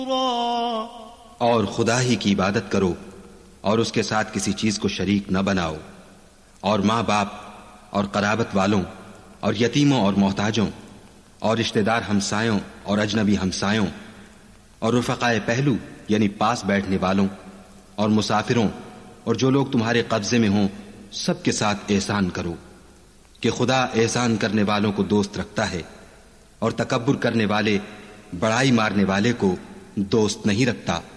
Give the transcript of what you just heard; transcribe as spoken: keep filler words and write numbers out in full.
और खुदा ही की इबादत करो और उसके साथ किसी चीज को शरीक न बनाओ, और माँ बाप और कराबत वालों और यतीमों और मोहताजों और रिश्तेदार हमसायों और अजनबी हमसायों और रुफकाए पहलू यानी पास बैठने वालों और मुसाफिरों और जो लोग तुम्हारे कब्जे में हों, सबके साथ एहसान करो कि खुदा एहसान करने वालों को दोस्त रखता है और तकब्बुर करने वाले, बड़ाई मारने वाले को दोस्त नहीं रखता।